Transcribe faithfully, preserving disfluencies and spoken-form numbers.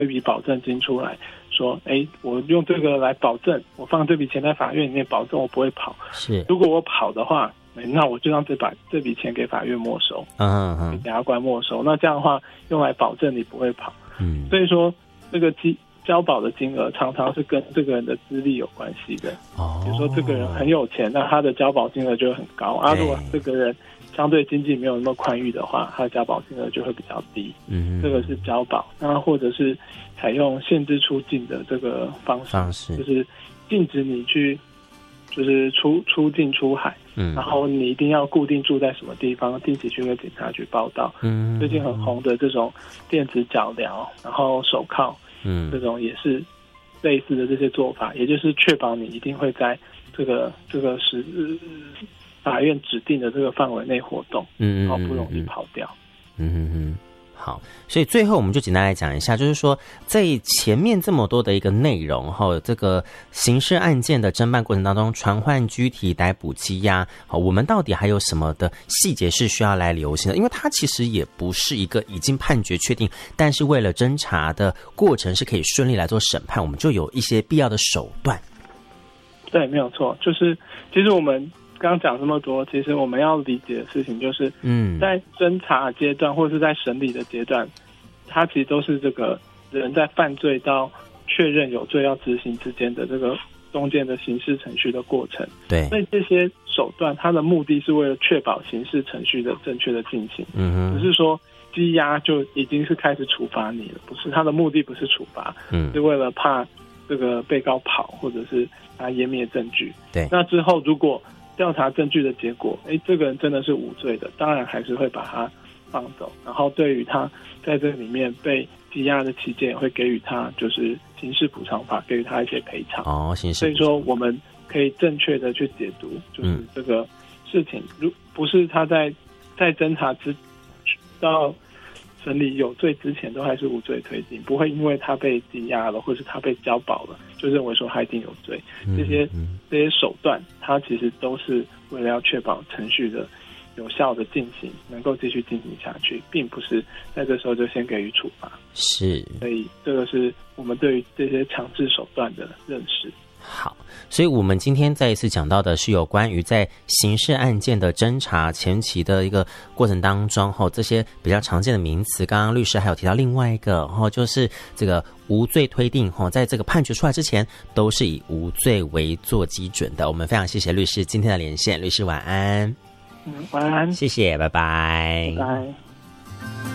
一笔保证金出来，说，哎，我用这个来保证，我放这笔钱在法院里面保证我不会跑。 是， 如果我跑的话，那我就让这把这笔钱给法院没收， 嗯嗯， 给检察官没收。那这样的话，用来保证你不会跑。 嗯， 所以说这个基交保的金额常常是跟这个人的资历有关系的。 哦， 比如说这个人很有钱，那他的交保金额就会很高啊。如果这个人相对经济没有那么宽裕的话，他的交保金额就会比较低。嗯，这个是交保。那或者是采用限制出境的这个方式，方式就是禁止你去，就是出出境出海。嗯，然后你一定要固定住在什么地方，定期去跟警察局报到。嗯，最近很红的这种电子脚镣，然后手铐，嗯，这种也是类似的这些做法，也就是确保你一定会在这个这个时法院指定的这个范围内活动，嗯，然后不容易跑掉。 嗯嗯嗯。好，所以最后我们就简单来讲一下，就是说在前面这么多的一个内容哈，这个刑事案件的侦办过程当中，传唤、拘提、逮捕、羁押，好，我们到底还有什么的细节是需要来留心的？因为它其实也不是一个已经判决确定，但是为了侦查的过程是可以顺利来做审判，我们就有一些必要的手段。 对，没有错，就是其实我们刚刚讲这么多，其实我们要理解的事情就是，嗯，在侦查阶段或是在审理的阶段，它其实都是这个人在犯罪到确认有罪要执行之间的这个中间的刑事程序的过程。对，所以这些手段，它的目的是为了确保刑事程序的正确的进行。嗯，不是说羁押就已经是开始处罚你了，不是，它的目的不是处罚，嗯，是为了怕这个被告跑，或者是他湮灭证据。对，那之后如果调查证据的结果，哎，这个人真的是无罪的，当然还是会把他放走，然后对于他在这里面被羁押的期间，也会给予他就是刑事补偿法，给予他一些赔偿。哦，刑事。所以说，我们可以正确的去解读，就是这个事情，如不是他在在侦查之到审理有罪之前，都还是无罪推定，不会因为他被羁押了，或是他被交保了，就认为说他一定有罪。这些这些手段，它其实都是为了要确保程序的有效的进行，能够继续进行下去，并不是在这时候就先给予处罚。是，所以这个是我们对于这些强制手段的认识。 好，所以我们今天再一次讲到的是有关于在刑事案件的侦查前期的一个过程当中，这些比较常见的名词，刚刚律师还有提到另外一个，就是这个无罪推定，在这个判决出来之前都是以无罪为做基准的。我们非常谢谢律师今天的连线，律师晚安。 嗯，晚安， 谢谢，拜拜， 拜拜。